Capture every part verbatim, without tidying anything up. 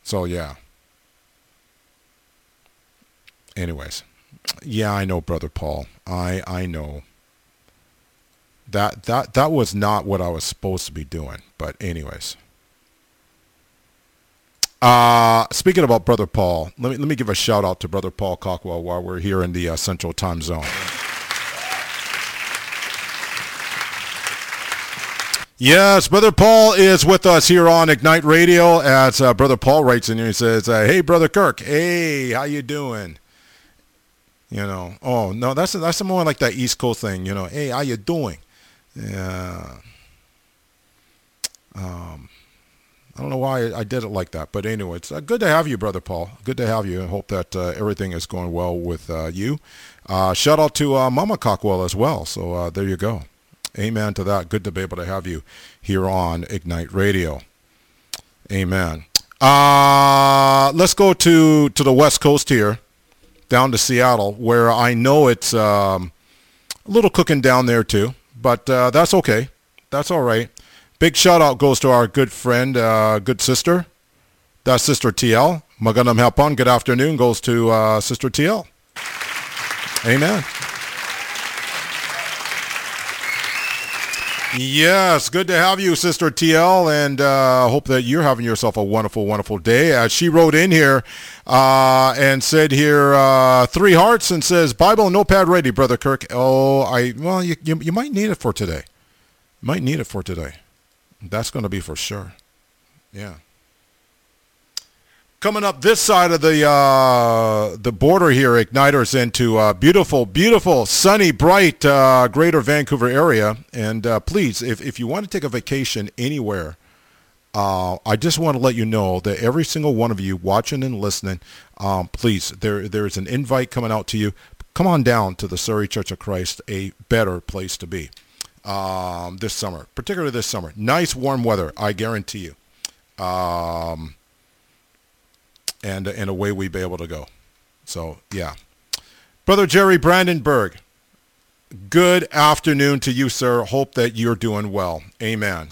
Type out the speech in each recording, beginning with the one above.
So yeah. Anyways, yeah, I know, Brother Paul. I I know. That that that was not what I was supposed to be doing. But anyways. Uh, speaking about Brother Paul, let me let me give a shout out to Brother Paul Cockwell while we're here in the uh, Central Time Zone. Yes, Brother Paul is with us here on Ignite Radio. As uh, Brother Paul writes in here, he says, uh, "Hey, Brother Kirk. Hey, how you doing?" You know, oh no, that's that's more like that East Coast thing. You know, hey, how you doing? Yeah. Um. I don't know why I did it like that, but anyway, it's uh, good to have you, Brother Paul. Good to have you. I hope that uh, everything is going well with uh, you. Uh, shout out to uh, Mama Cockwell as well. So uh, there you go. Amen to that. Good to be able to have you here on Ignite Radio. Amen. Uh, let's go to, to the West Coast here, down to Seattle, where I know it's um, a little cooking down there too, but uh, that's okay. That's all right. Big shout out goes to our good friend, uh, good sister. That's Sister T L. Magandang hapon. Good afternoon goes to uh, Sister T L. Amen. Yes, good to have you, Sister T L, and uh, hope that you're having yourself a wonderful, wonderful day. As she wrote in here uh, and said here, uh, three hearts, and says, Bible and notepad ready, Brother Kirk. Oh, I well, you, you, you might need it for today. Might need it for today. That's going to be for sure. Yeah. Coming up this side of the uh, the border here, Igniters into uh, beautiful, beautiful, sunny, bright uh, greater Vancouver area. And uh, please, if, if you want to take a vacation anywhere, uh, I just want to let you know that every single one of you watching and listening, um, please, there there is an invite coming out to you. Come on down to the Surrey Church of Christ, a better place to be. Um, this summer, particularly this summer. Nice warm weather, I guarantee you. Um, and, and away we be able to go. So, yeah. Brother Jerry Brandenburg, good afternoon to you, sir. Hope that you're doing well. Amen.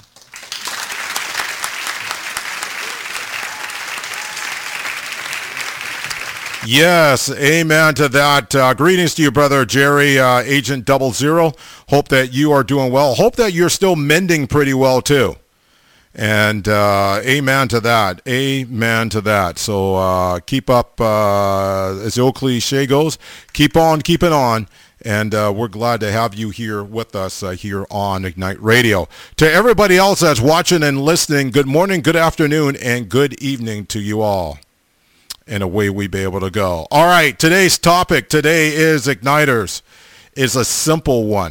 Yes, amen to that. Uh, greetings to you, Brother Jerry, uh, Agent Double Zero. Hope that you are doing well. Hope that you're still mending pretty well, too. And uh, amen to that. Amen to that. So uh, keep up, uh, as the old cliche goes, keep on keeping on. And uh, we're glad to have you here with us uh, here on Ignite Radio. To everybody else that's watching and listening, good morning, good afternoon, and good evening to you all. And away we be able to go. All right, today's topic today is Igniters. Is a simple one.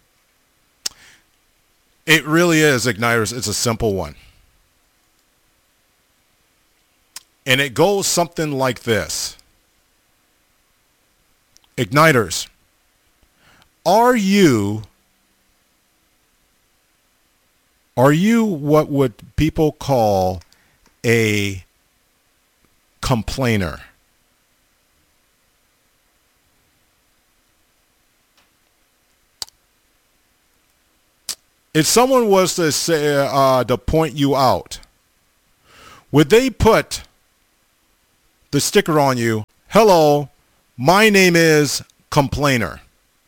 It really is, Igniters. It's a simple one. And it goes something like this. Igniters, are you, are you what would people call a complainer? If someone was to say uh, to point you out, would they put the sticker on you? Hello, my name is Complainer.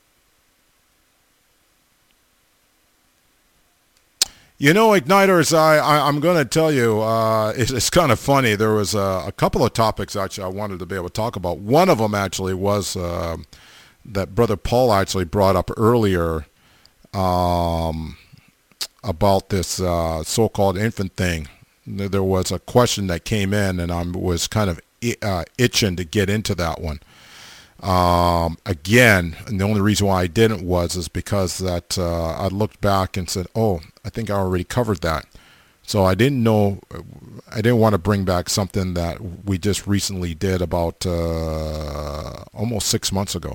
You know, Igniters, I, I, I'm going to tell you, uh, it's, it's kind of funny. There was a, a couple of topics actually I wanted to be able to talk about. One of them actually was uh, that Brother Paul actually brought up earlier um, about this uh, so-called infant thing. There was a question that came in, and I was kind of uh, itching to get into that one. Um, again, and the only reason why I didn't was is because that uh, I looked back and said, oh, I think I already covered that. So I didn't know, I didn't want to bring back something that we just recently did about uh, almost six months ago.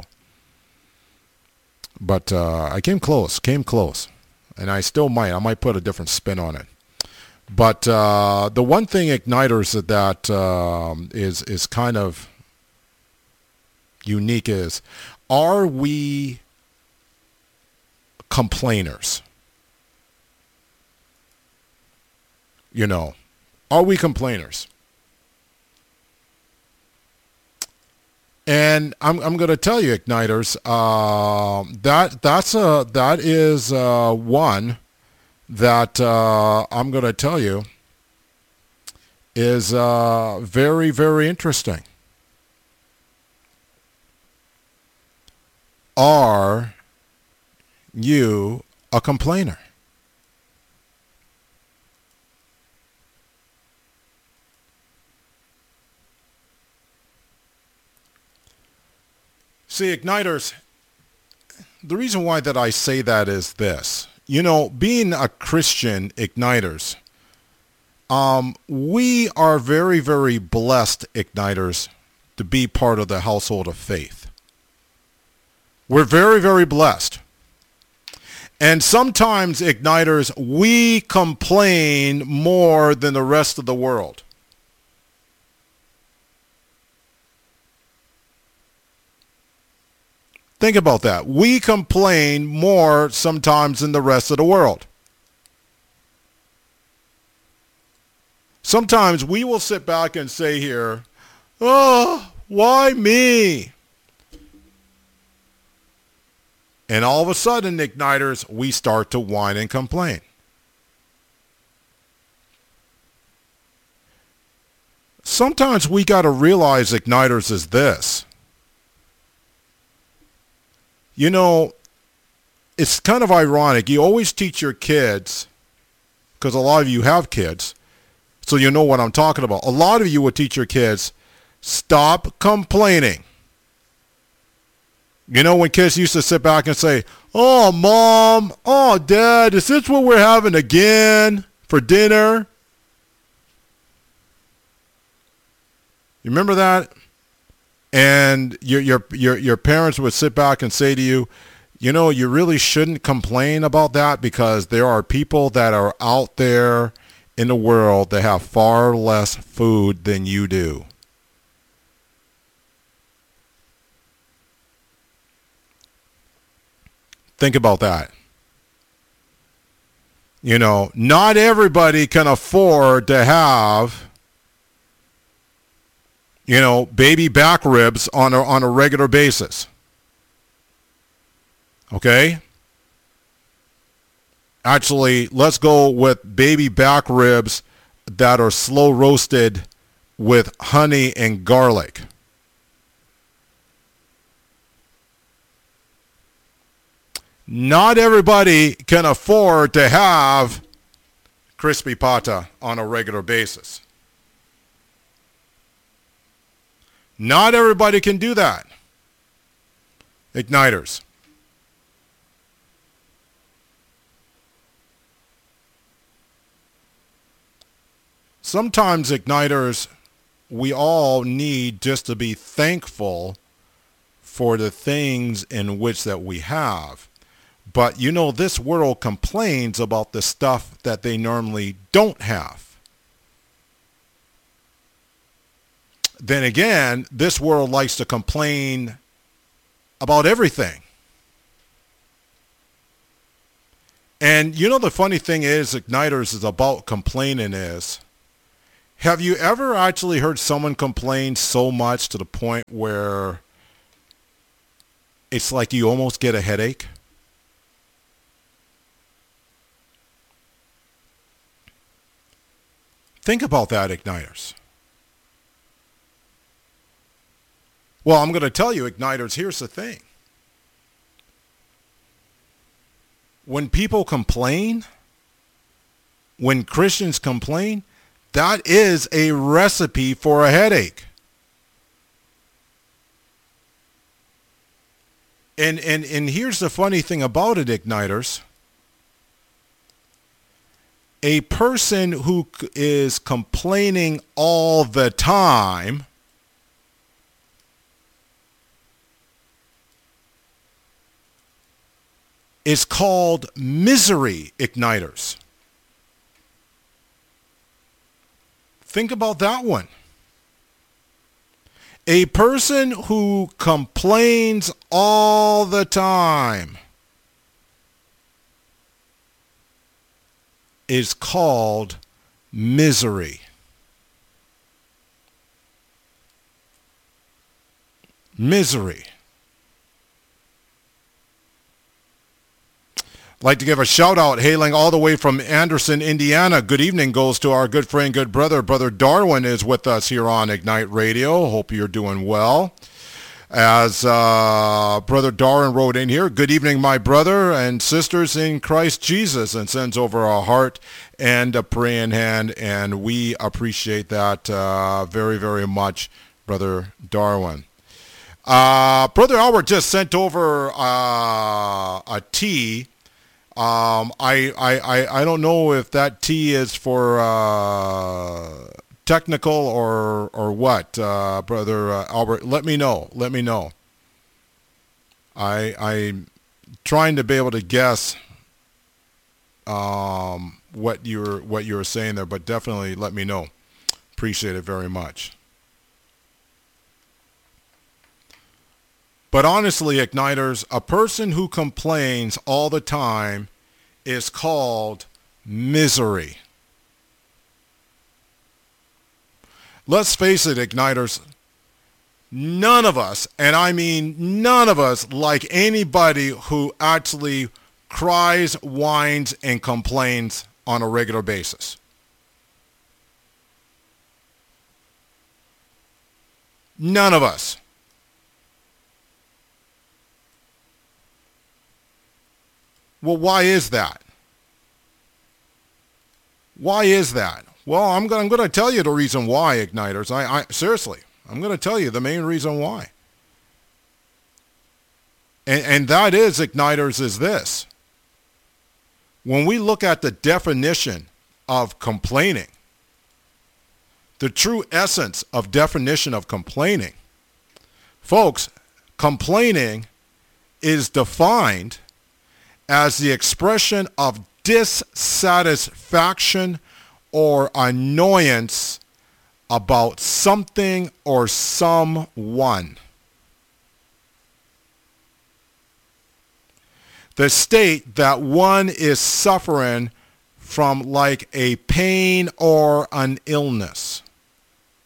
But uh, I came close, came close. And I still might. I might put a different spin on it. But uh, the one thing, Igniters, that um, is is kind of unique is, are we complainers? You know, are we complainers? And I'm I'm going to tell you, Igniters, uh, that that's a that is uh, one that uh, I'm going to tell you is uh, very very interesting. Are you a complainer? See, Igniters, the reason why that I say that is this. You know, being a Christian, Igniters, um, we are very, very blessed, Igniters, to be part of the household of faith. We're very, very blessed. And sometimes, Igniters, we complain more than the rest of the world. Think about that. We complain more sometimes than the rest of the world. Sometimes we will sit back and say here, oh, why me? And all of a sudden, Igniters, we start to whine and complain. Sometimes we got to realize, Igniters, is this. You know, it's kind of ironic. You always teach your kids, because a lot of you have kids, so you know what I'm talking about. A lot of you would teach your kids, stop complaining. You know, when kids used to sit back and say, oh, Mom, oh, Dad, is this what we're having again for dinner? You remember that? And your your your your parents would sit back and say to you, you know, you really shouldn't complain about that because there are people that are out there in the world that have far less food than you do. Think about that. You know, not everybody can afford to have, you know, baby back ribs on a, on a regular basis. Okay? Actually, let's go with baby back ribs that are slow roasted with honey and garlic. Not everybody can afford to have crispy pata on a regular basis. Not everybody can do that. Igniters. Sometimes, Igniters, we all need just to be thankful for the things in which that we have. But, you know, this world complains about the stuff that they normally don't have. Then again, this world likes to complain about everything. And, you know, the funny thing is, Igniters, is about complaining is, have you ever actually heard someone complain so much to the point where it's like you almost get a headache? Think about that, Igniters. Well, I'm going to tell you, Igniters, here's the thing. When people complain, when Christians complain, that is a recipe for a headache. And, and, and here's the funny thing about it, Igniters. A person who is complaining all the time is called misery, Igniters. Think about that one. A person who complains all the time is called misery. Misery. Like to give a shout out, hailing all the way from Anderson, Indiana. Good evening goes to our good friend, good brother. Brother Darwin is with us here on Ignite Radio. Hope you're doing well. As uh, Brother Darwin wrote in here, good evening, my brother and sisters in Christ Jesus, and sends over a heart and a praying hand, and we appreciate that uh, very, very much, Brother Darwin. Uh, Brother Albert just sent over uh, a tea. Um, I, I, I, I don't know if that tea is for uh, technical or or what, uh, Brother uh, Albert. Let me know. Let me know. I I'm trying to be able to guess um, what you're what you were saying there, but definitely let me know. Appreciate it very much. But honestly, Igniters, a person who complains all the time is called misery. Let's face it, Igniters, none of us, and I mean none of us, like anybody who actually cries, whines, and complains on a regular basis. None of us. Well, why is that? Why is that? Well, I'm going I'm going to tell you the reason why, Igniters. I, I seriously, I'm going to tell you the main reason why. And, and that is, Igniters, is this. When we look at the definition of complaining, the true essence of definition of complaining, folks, complaining is defined as the expression of dissatisfaction or annoyance about something or someone. The state that one is suffering from like a pain or an illness.